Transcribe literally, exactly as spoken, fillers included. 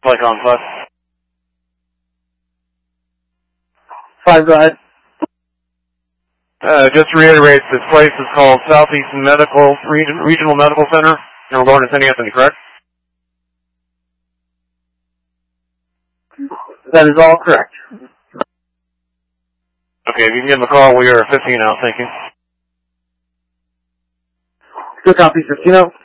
Flycom five. Five, go ahead. Uh, just to reiterate, this place is called Southeast Medical Region, Regional Medical Center, and we're going to Saint Anthony, correct? That is all correct. Okay, if you can give them a call, we are fifteen out, thank you. Good copy, fifteen out.